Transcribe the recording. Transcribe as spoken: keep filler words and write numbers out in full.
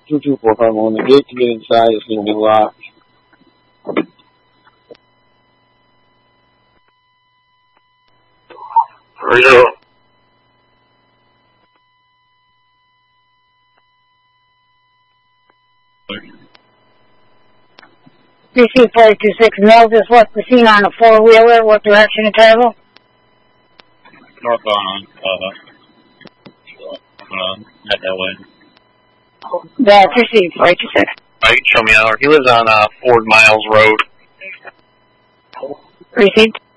two two four five one. The gate to get inside is going to be locked. Rio. D C four two six Mills just left the scene on a four-wheeler. What direction to travel? Northbound, uh, uh, head that way. Yeah, proceed, four two six. Alright, you can show me out. He lives on, uh, Ford Miles Road. Received.